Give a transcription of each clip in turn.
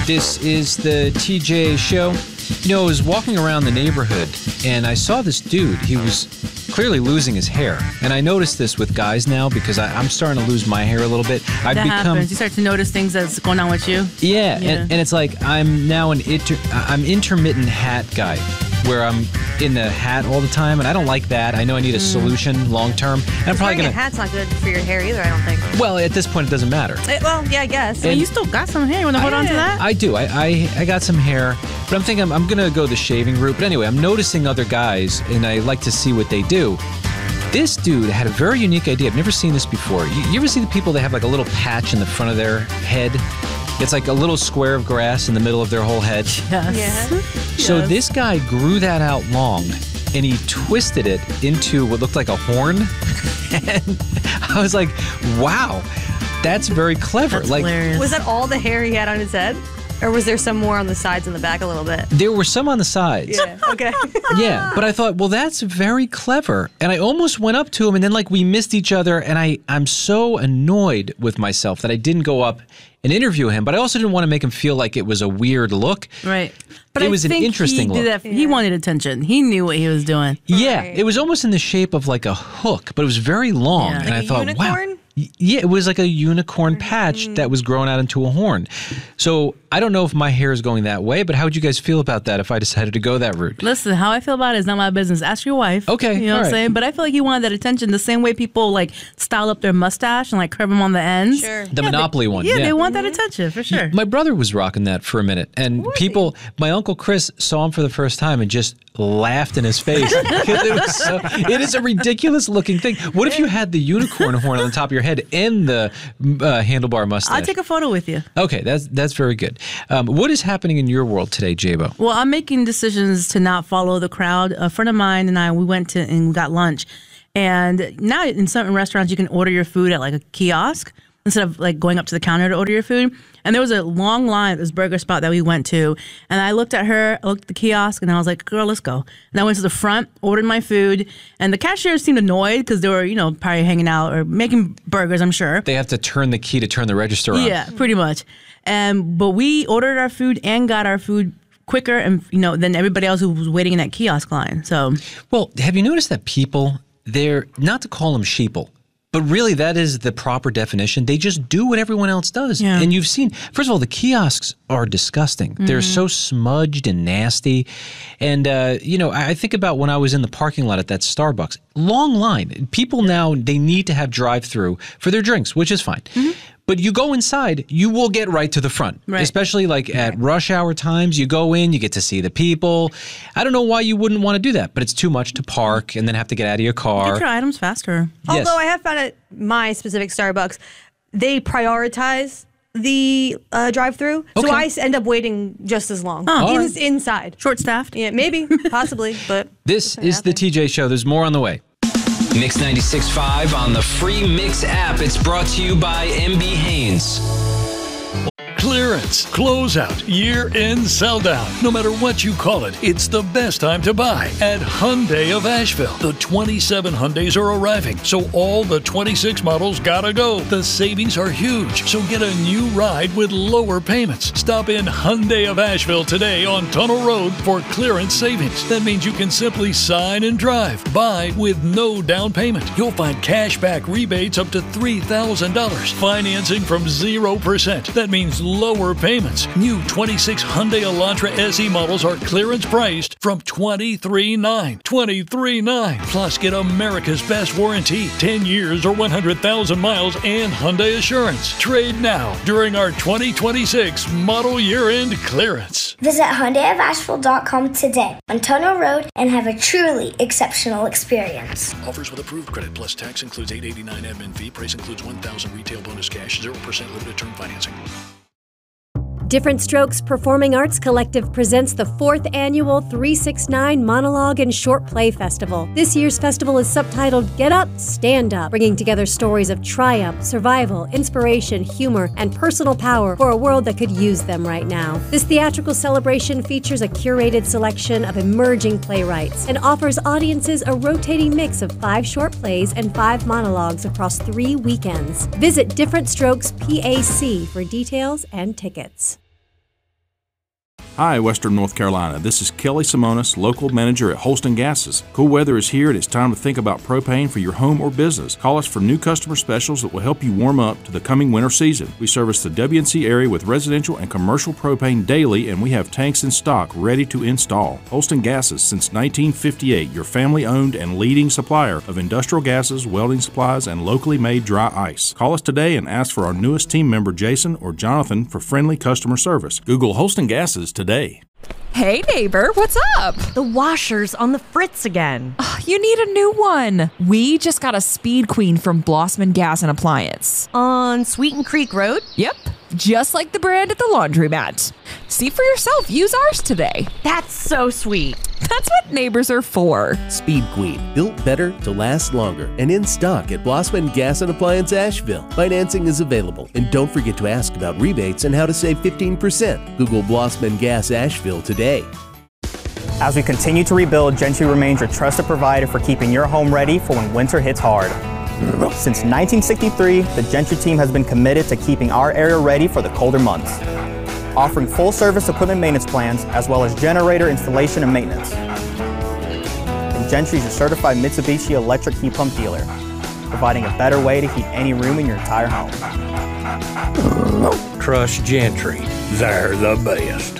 This is the TJ Show. You know, I was walking around the neighborhood and I saw this dude. He was clearly losing his hair. And I noticed this with guys now because I'm starting to lose my hair a little bit. That happens. You start to notice things that's going on with you. Yeah. And it's like I'm now I'm intermittent hat guy, where I'm in the hat all the time, and I don't like that. I know I need a solution long term. And I'm probably a hat's not good for your hair either, I don't think. Well, at this point, it doesn't matter. Well, yeah, I guess. And you still got some hair. You want to hold on to that? I do. I got some hair, but I'm thinking I'm going to go the shaving route. But anyway, I'm noticing other guys, and I like to see what they do. This dude had a very unique idea. I've never seen this before. You ever see the people that have like a little patch in the front of their head? It's like a little square of grass in the middle of their whole head. Yes. Yeah. So this guy grew that out long, and he twisted it into what looked like a horn. And I was like, wow, that's very clever. That's hilarious. Was that all the hair he had on his head? Or was there some more on the sides and the back a little bit? There were some on the sides. Yeah, okay. Yeah, but I thought, well, that's very clever. And I almost went up to him, and then like we missed each other, and I'm so annoyed with myself that I didn't go up and interview him, but I also didn't want to make him feel like it was a weird look. Right. But it was an interesting look. He wanted attention. He knew what he was doing. Yeah, it was almost in the shape of like a hook, but it was very long. Yeah. And Like I a thought, unicorn? wow. Yeah, it was like a unicorn patch that was grown out into a horn. So I don't know if my hair is going that way, but how would you guys feel about that if I decided to go that route? Listen, how I feel about it is not my business. Ask your wife. Okay, You know what I'm saying? But I feel like he wanted that attention the same way people like style up their mustache and like curve them on the ends. Sure. The Monopoly one. Yeah, they want that attention for sure. My brother was rocking that for a minute, and my Uncle Chris saw him for the first time and just laughed in his face. It is a ridiculous looking thing. What if you had the unicorn horn on the top of your head and the handlebar mustache? I'll take a photo with you. Okay, that's very good. What is happening in your world today, Jabo? Well, I'm making decisions to not follow the crowd. A friend of mine and I, we went and we got lunch. And now in certain restaurants, you can order your food at like a kiosk instead of like going up to the counter to order your food. And there was a long line at this burger spot that we went to. And I looked at her, I looked at the kiosk, and I was like, girl, let's go. And I went to the front, ordered my food. And the cashier seemed annoyed because they were, probably hanging out or making burgers, I'm sure. They have to turn the key to turn the register on. Yeah, pretty much. But we ordered our food and got our food quicker and than everybody else who was waiting in that kiosk line. So, well, have you noticed that people, they're not to call them sheeple, but really that is the proper definition. They just do what everyone else does. Yeah. And you've seen, first of all, the kiosks are disgusting. They're so smudged and nasty. And, I think about when I was in the parking lot at that Starbucks. Long line. People now, they need to have drive-through for their drinks, which is fine. But you go inside, you will get right to the front. Right. Especially like at rush hour times, you go in, you get to see the people. I don't know why you wouldn't want to do that, but it's too much to park and then have to get out of your car. get your items faster. Yes. Although I have found at my specific Starbucks, they prioritize the drive-through. Okay. So I end up waiting just as long inside. Short-staffed. Yeah, maybe, possibly, but This is the TJ Show. There's more on the way. Mix 96.5 on the free Mix app. It's brought to you by MB Haynes. Clearance, closeout, year-end sell-down. No matter what you call it, it's the best time to buy at Hyundai of Asheville. The 27 Hyundais are arriving, so all the 26 models gotta go. The savings are huge, so get a new ride with lower payments. Stop in Hyundai of Asheville today on Tunnel Road for clearance savings. That means you can simply sign and drive. Buy with no down payment. You'll find cash back rebates up to $3,000. Financing from 0%. That means lower payments. New 26 Hyundai Elantra SE models are clearance priced from $23,900. $23,900. Plus, get America's best warranty, 10 years or 100,000 miles, and Hyundai Assurance. Trade now during our 2026 model year-end clearance. Visit HyundaiofAsheville.com today on Tunnel Road and have a truly exceptional experience. Offers with approved credit plus tax includes $889 admin fee. Price includes $1,000 retail bonus cash, 0% limited term financing. Different Strokes Performing Arts Collective presents the 4th annual 369 Monologue and Short Play Festival. This year's festival is subtitled Get Up, Stand Up, bringing together stories of triumph, survival, inspiration, humor, and personal power for a world that could use them right now. This theatrical celebration features a curated selection of emerging playwrights and offers audiences a rotating mix of 5 short plays and 5 monologues across 3 weekends. Visit Different Strokes PAC for details and tickets. Hi, Western North Carolina. This is Kelly Simonis, local manager at Holston Gases. Cool weather is here and it's time to think about propane for your home or business. Call us for new customer specials that will help you warm up to the coming winter season. We service the WNC area with residential and commercial propane daily, and we have tanks in stock ready to install. Holston Gases, since 1958, your family-owned and leading supplier of industrial gases, welding supplies, and locally made dry ice. Call us today and ask for our newest team member, Jason or Jonathan, for friendly customer service. Google Holston Gases today. Hey neighbor, what's up? The washer's on the fritz again. You need a new one. We just got a Speed Queen from Blossman Gas and Appliance. On Sweeten Creek Road? Yep, just like the brand at the laundromat. See for yourself, use ours today. That's so sweet. That's what neighbors are for. Speed Queen, built better to last longer and in stock at Blossman Gas and Appliance Asheville. Financing is available, and don't forget to ask about rebates and how to save 15%. Google Blossman Gas Asheville today. As we continue to rebuild, Gentry remains your trusted provider for keeping your home ready for when winter hits hard. Since 1963, the Gentry team has been committed to keeping our area ready for the colder months, offering full-service equipment maintenance plans as well as generator installation and maintenance. And Gentry is your certified Mitsubishi electric heat pump dealer, providing a better way to heat any room in your entire home. Trust Gentry. They're the best.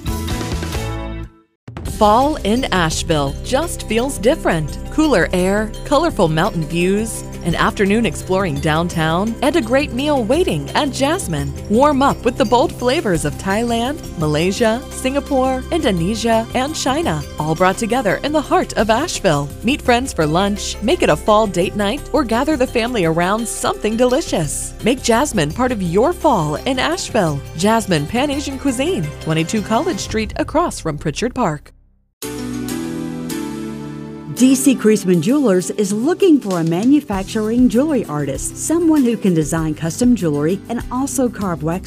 Fall in Asheville just feels different. Cooler air, colorful mountain views, an afternoon exploring downtown, and a great meal waiting at Jasmine. Warm up with the bold flavors of Thailand, Malaysia, Singapore, Indonesia, and China, all brought together in the heart of Asheville. Meet friends for lunch, make it a fall date night, or gather the family around something delicious. Make Jasmine part of your fall in Asheville. Jasmine Pan Asian Cuisine, 22 College Street across from Pritchard Park. DC Creasman Jewelers is looking for a manufacturing jewelry artist, someone who can design custom jewelry and also carve wax